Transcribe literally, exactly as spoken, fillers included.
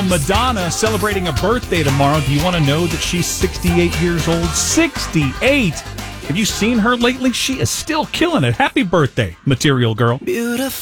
Madonna celebrating a birthday tomorrow. Do you want to know that she's sixty-eight years old? sixty-eight! Have you seen her lately? She is still killing it. Happy birthday, Material Girl. Beautiful.